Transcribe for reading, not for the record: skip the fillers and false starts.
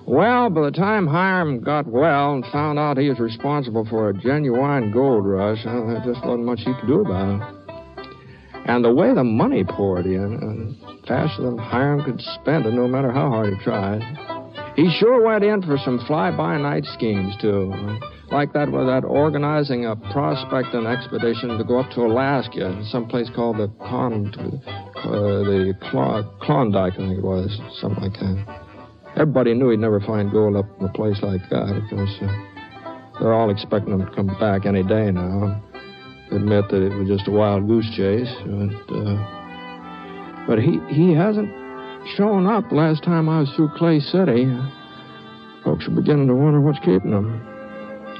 Well, by the time Hiram got well and found out he was responsible for a genuine gold rush, there just wasn't much he could do about it. And the way the money poured in, faster than Hiram could spend it, no matter how hard he tried. He sure went in for some fly-by-night schemes, too. Like that with that organizing a prospecting expedition to go up to Alaska, someplace called the Klondike, I think it was, something like that. Everybody knew he'd never find gold up in a place like that because they're all expecting him to come back any day now. Admit that it was just a wild goose chase. But he hasn't shown up last time I was through Clay City. Folks are beginning to wonder what's keeping him.